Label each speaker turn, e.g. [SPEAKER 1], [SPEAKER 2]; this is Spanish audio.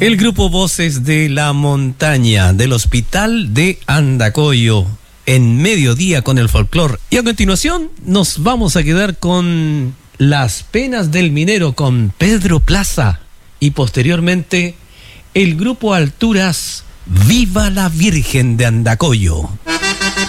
[SPEAKER 1] El grupo Voces de la Montaña del Hospital de Andacollo en Mediodía con el folclor. Y a continuación nos vamos a quedar con Las Penas del Minero con Pedro Plaza y posteriormente el grupo Alturas Viva la Virgen de Andacollo.